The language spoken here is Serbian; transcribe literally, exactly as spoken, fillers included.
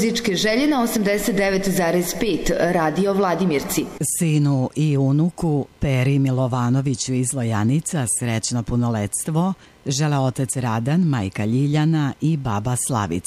muzičke želje na osamdeset devet zarez pet Radio Vladimirci. Sinu i unuku Peri Milovanoviću iz Lojanica srećno punoletstvo žele otac Radan, majka Ljiljana i baba Slavica.